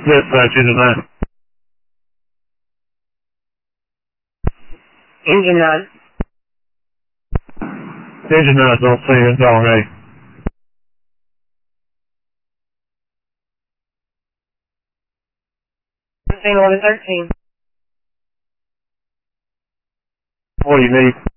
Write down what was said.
Dispatch, engine 9. Engine 9. Engine 9, don't see you, telling me. Scene 1113. What do you need?